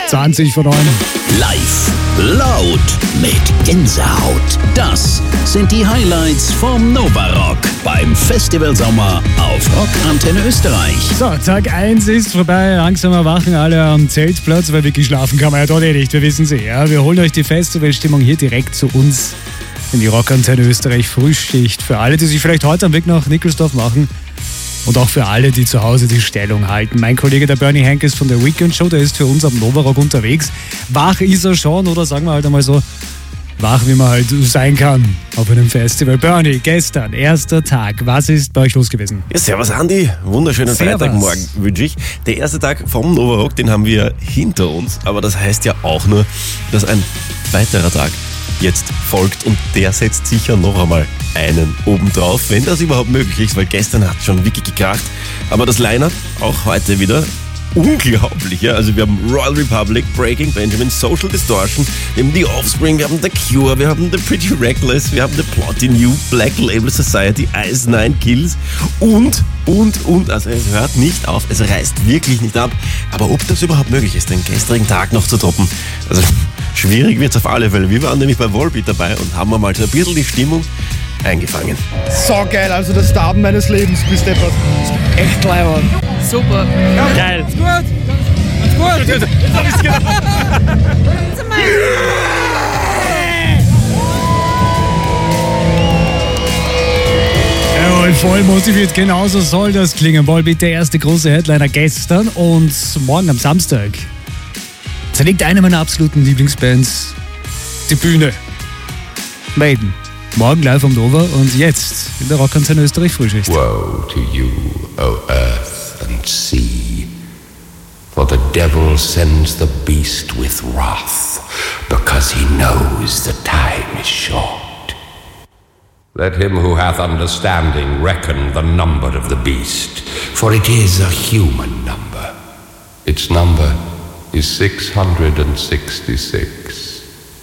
20 von 9. Live, laut, mit Gänsehaut. Das sind die Highlights vom Nova Rock beim Festival Sommer auf Rockantenne Österreich. So, Tag 1 ist vorbei. Langsam erwachen alle am Zeltplatz, weil wirklich schlafen kann man ja dort nicht. Wir wissen sie, ja. Wir holen euch die Festivalstimmung hier direkt zu uns in die Rockantenne Österreich Frühschicht. Für alle, die sich vielleicht heute am Weg nach Nickelsdorf machen. Und auch für alle, die zu Hause die Stellung halten. Mein Kollege, der Bernie Hank, ist von der Weekend Show, der ist für uns am Nova Rock unterwegs. Wach ist er schon, oder sagen wir halt einmal so, wach wie man halt sein kann auf einem Festival. Bernie, gestern, erster Tag, was ist bei euch los gewesen? Ja, servus Andi, wunderschönen Freitagmorgen wünsche ich. Der erste Tag vom Nova Rock, den haben wir hinter uns, aber das heißt ja auch nur, dass ein weiterer Tag jetzt folgt und der setzt sicher noch einmal einen obendrauf, wenn das überhaupt möglich ist, weil gestern hat es schon wirklich gekracht. Aber das Line-Up auch heute wieder unglaublich, ja. Also wir haben Royal Republic, Breaking Benjamin, Social Distortion, wir haben The Offspring, wir haben The Cure, wir haben The Pretty Reckless, wir haben The Plotty New, Black Label Society, Ice Nine Kills und. Also es hört nicht auf, es reißt wirklich nicht ab. Aber ob das überhaupt möglich ist, den gestrigen Tag noch zu toppen, also schwierig wird es auf alle Fälle. Wir waren nämlich bei Volbeat dabei und haben mal so ein bisschen die Stimmung eingefangen. So geil, also das Starten meines Lebens, bis deppert. Echt leibend. Super. Ja, geil. Ist gut. Ist gut. Jetzt hab ich's gedacht. Jawohl, voll motiviert, genauso soll das klingen. Volbeat, der erste große Headliner gestern und morgen am Samstag zerlegt eine meiner absoluten Lieblingsbands die Bühne. Maiden. Morgen live am Nova und jetzt in der Rockantenne Österreich Frühschicht. Woe to you, O earth and sea, for the devil sends the beast with wrath, because he knows the time is short. Let him who hath understanding reckon the number of the beast, for it is a human number. Its number is 666.